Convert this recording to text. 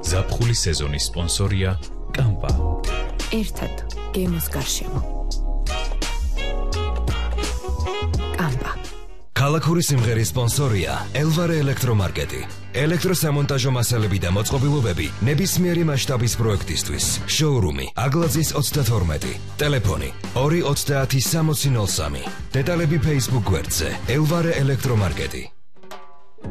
ზაფხულის სეზონის სპონსორია კამპა. ერთად გემოს გარშემო. კამპა. ქალაქური სიმღერის სპონსორია ელვარე ელექტრომარკეტი. ელექტროსამონტაჟო მასალები და მოწყობილობები ნებისმიერი მასშტაბის პროექტისთვის. შოურუმი აგლაძის 32. ტელეფონი 230 6003. დეტალები Facebook გვერდზე ელვარე ელექტრომარკეტი.